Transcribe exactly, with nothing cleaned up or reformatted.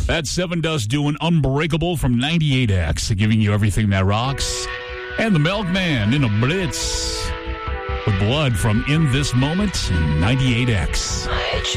That's Seven Dust doing Unbreakable from ninety-eight X, giving you everything that rocks. And the Milkman in a Blitz with Blood from In This Moment in ninety-eight X.